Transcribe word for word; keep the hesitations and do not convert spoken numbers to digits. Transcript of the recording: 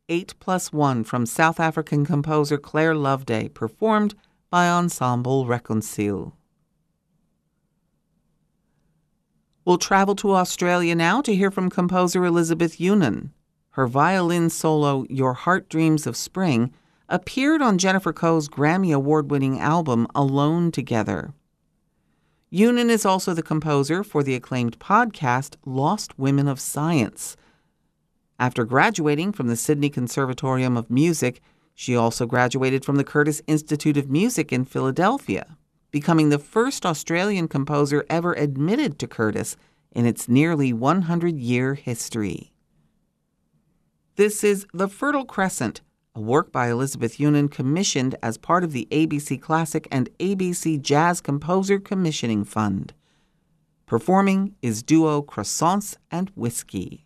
eight plus one from South African composer Claire Loveday, performed by Ensemble Reconcile. We'll travel to Australia now to hear from composer Elizabeth Younan. Her violin solo, Your Heart Dreams of Spring, appeared on Jennifer Coe's Grammy Award-winning album Alone Together. Younan is also the composer for the acclaimed podcast Lost Women of Science. After graduating from the Sydney Conservatorium of Music, she also graduated from the Curtis Institute of Music in Philadelphia, becoming the first Australian composer ever admitted to Curtis in its nearly one hundred year history. This is The Fertile Crescent, a work by Elizabeth Younan commissioned as part of the A B C Classic and A B C Jazz Composer Commissioning Fund. Performing is duo Croissants and Whiskey.